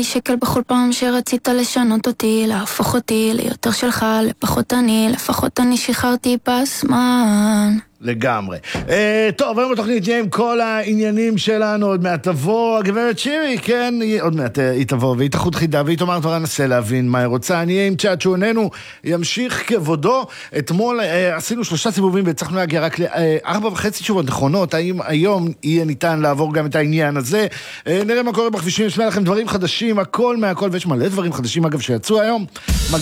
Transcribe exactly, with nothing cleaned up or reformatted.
שקל בכל פעם שרצית לשנות אותי, להפוך אותי ליותר שלך, לפחות אני, לפחות אני שחררתי בזמן. לגמרי. אה, טוב, היום בתוכנית נהיה עם כל העניינים שלנו, עוד מעט תבוא הגברת שירי, כן, עוד מעט היא תבוא, והיא תחוד חידה, והיא תאמר תורה, נסה להבין מה היא רוצה, נהיה עם צ'אט שהוא איננו, ימשיך כבודו. אתמול אה, עשינו שלושה סיבובים, והצלחנו להגיע רק לארבע וחצי תשובות נכונות, האם היום יהיה ניתן לעבור גם את העניין הזה, אה, נראה מה קורה בכבישים, נשמע לכם דברים חדשים, הכל מהכל, ויש מלא דברים חדשים אגב שיצאו היום,